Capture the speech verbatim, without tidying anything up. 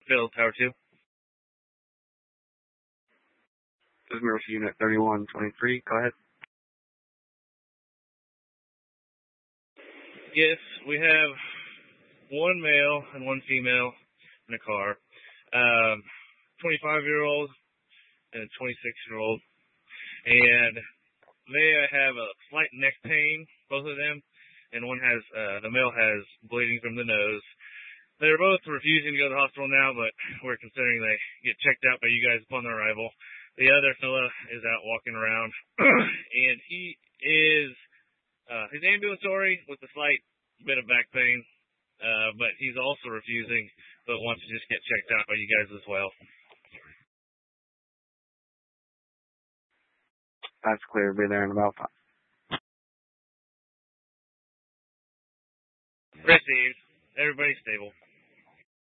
Bill, Tower two. This is Mercy Unit thirty-one twenty-three. Go ahead. Yes, we have one male and one female in the car. Um, twenty-five-year-old and a twenty-six-year-old. And they have a slight neck pain, both of them. And one has, uh, the male has bleeding from the nose. They're both refusing to go to the hospital now, but we're considering they get checked out by you guys upon their arrival. The other fella is out walking around, and he is, uh, he's ambulatory with a slight bit of back pain, uh, but he's also refusing, but wants to just get checked out by you guys as well. That's clear. Be there in about five. Received. Everybody's stable.